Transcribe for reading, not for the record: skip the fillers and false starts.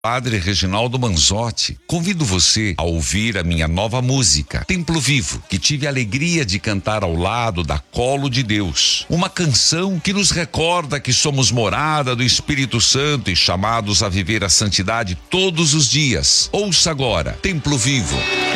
Padre Reginaldo Manzotti. Convido você a ouvir a minha nova música, Templo Vivo, que tive a alegria de cantar ao lado da Colo de Deus. Uma canção que nos recorda que somos morada do Espírito Santo e chamados a viver a santidade todos os dias. Ouça agora, Templo Vivo.